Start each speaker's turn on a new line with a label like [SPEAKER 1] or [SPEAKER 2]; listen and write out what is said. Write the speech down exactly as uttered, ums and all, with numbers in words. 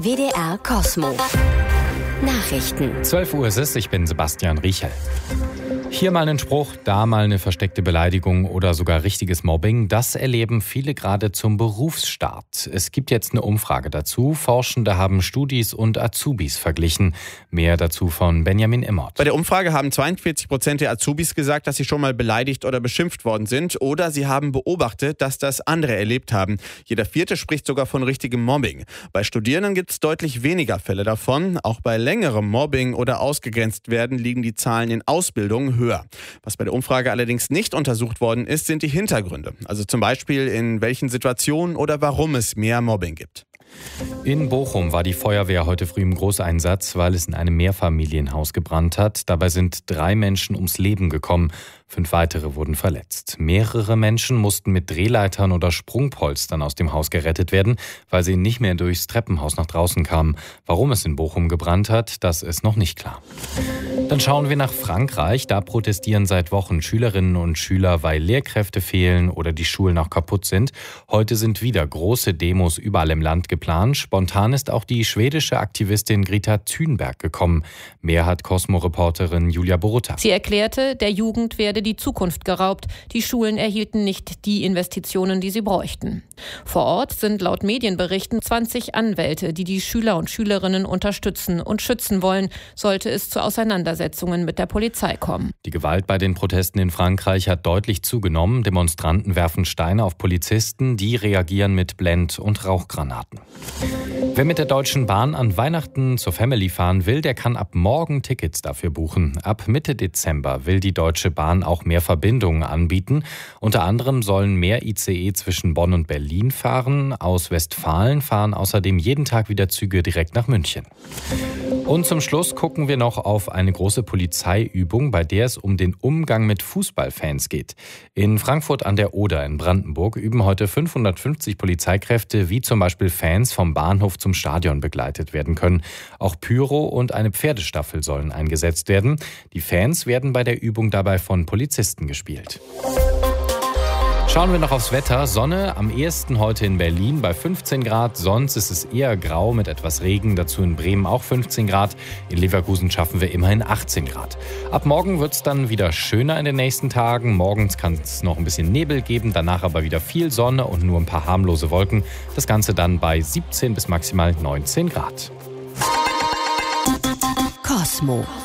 [SPEAKER 1] W D R Cosmo. Nachrichten.
[SPEAKER 2] zwölf Uhr ist es, ich bin Sebastian Riechel. Hier mal ein Spruch, da mal eine versteckte Beleidigung oder sogar richtiges Mobbing. Das erleben viele gerade zum Berufsstart. Es gibt jetzt eine Umfrage dazu. Forschende haben Studis und Azubis verglichen. Mehr dazu von Benjamin Immert.
[SPEAKER 3] Bei der Umfrage haben zweiundvierzig Prozent der Azubis gesagt, dass sie schon mal beleidigt oder beschimpft worden sind. Oder sie haben beobachtet, dass das andere erlebt haben. Jeder Vierte spricht sogar von richtigem Mobbing. Bei Studierenden gibt es deutlich weniger Fälle davon. Auch bei längerem Mobbing oder ausgegrenzt werden liegen die Zahlen in Ausbildung höher. Was bei der Umfrage allerdings nicht untersucht worden ist, sind die Hintergründe. Also zum Beispiel in welchen Situationen oder warum es mehr Mobbing gibt.
[SPEAKER 2] In Bochum war die Feuerwehr heute früh im Großeinsatz, weil es in einem Mehrfamilienhaus gebrannt hat. Dabei sind drei Menschen ums Leben gekommen. Fünf weitere wurden verletzt. Mehrere Menschen mussten mit Drehleitern oder Sprungpolstern aus dem Haus gerettet werden, weil sie nicht mehr durchs Treppenhaus nach draußen kamen. Warum es in Bochum gebrannt hat, das ist noch nicht klar. Dann schauen wir nach Frankreich. Da protestieren seit Wochen Schülerinnen und Schüler, weil Lehrkräfte fehlen oder die Schulen auch kaputt sind. Heute sind wieder große Demos überall im Land geplant. Spontan ist auch die schwedische Aktivistin Greta Thunberg gekommen. Mehr hat Cosmo-Reporterin Julia Borutta.
[SPEAKER 4] Sie erklärte, der Jugend werde die Zukunft geraubt. Die Schulen erhielten nicht die Investitionen, die sie bräuchten. Vor Ort sind laut Medienberichten zwanzig Anwälte, die die Schüler und Schülerinnen unterstützen und schützen wollen, sollte es zu Auseinandersetzungen mit der Polizei kommen.
[SPEAKER 2] Die Gewalt bei den Protesten in Frankreich hat deutlich zugenommen. Demonstranten werfen Steine auf Polizisten, die reagieren mit Blend- und Rauchgranaten. Wer mit der Deutschen Bahn an Weihnachten zur Family fahren will, der kann ab morgen Tickets dafür buchen. Ab Mitte Dezember will die Deutsche Bahn auch mehr Verbindungen anbieten. Unter anderem sollen mehr I C E zwischen Bonn und Berlin fahren. Aus Westfalen fahren außerdem jeden Tag wieder Züge direkt nach München. Und zum Schluss gucken wir noch auf eine große Polizeiübung, bei der es um den Umgang mit Fußballfans geht. In Frankfurt an der Oder in Brandenburg üben heute fünfhundertfünfzig Polizeikräfte, wie zum Beispiel Fans vom Bahnhof zum Stadion begleitet werden können. Auch Pyro und eine Pferdestaffel sollen eingesetzt werden. Die Fans werden bei der Übung dabei von Polizisten gespielt. Schauen wir noch aufs Wetter. Sonne am ehesten heute in Berlin bei fünfzehn Grad. Sonst ist es eher grau mit etwas Regen. Dazu in Bremen auch fünfzehn Grad. In Leverkusen schaffen wir immerhin achtzehn Grad. Ab morgen wird es dann wieder schöner in den nächsten Tagen. Morgens kann es noch ein bisschen Nebel geben. Danach aber wieder viel Sonne und nur ein paar harmlose Wolken. Das Ganze dann bei siebzehn bis maximal neunzehn Grad.
[SPEAKER 1] Cosmo.